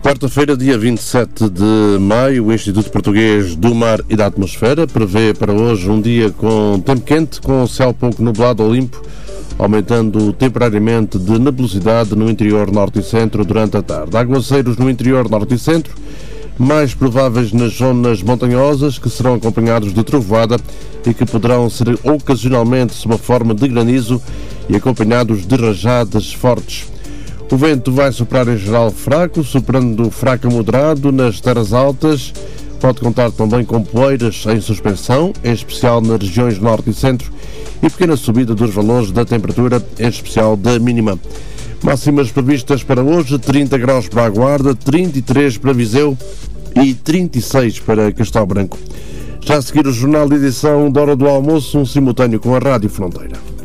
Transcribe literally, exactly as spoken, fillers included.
Quarta-feira, dia vinte e sete de maio, o Instituto Português do Mar e da Atmosfera prevê para hoje um dia com tempo quente, com o céu pouco nublado ou limpo, aumentando temporariamente de nebulosidade no interior norte e centro durante a tarde. Aguaceiros no interior norte e centro, mais prováveis nas zonas montanhosas, que serão acompanhados de trovoada e que poderão ser ocasionalmente sob a forma de granizo e acompanhados de rajadas fortes. O vento vai soprar em geral fraco, soprando fraco a moderado nas terras altas. Pode contar também com poeiras em suspensão, em especial nas regiões norte e centro, e pequena subida dos valores da temperatura, em especial da mínima. Máximas previstas para hoje: trinta graus para a Guarda, trinta e três para Viseu e trinta e seis para Castelo Branco. Já a seguir o jornal de edição da hora do almoço, um simultâneo com a Rádio Fronteira.